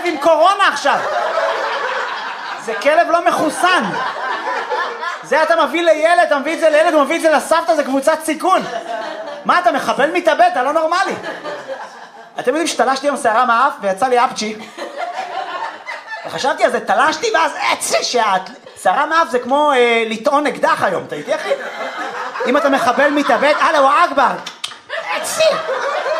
עם קורונה עכשיו. זה כלב לא מחוסן. זה אתה מביא לילד, אתה מביא את זה לילד, הוא מביא את זה לסבתא, זה קבוצת סיכון. מה, אתה מחבל מתאבד, אתה לא נורמלי. אתם יודעים שתלשתי עם שערה מהאף ויצא לי אפצ'י. וחשבתי על זה, תלשתי ואז שערה מהאף זה כמו לטעון אקדח היום, אתה איתי אחי? אם אתה מחבל מתאבד, אללה הוא אכבר.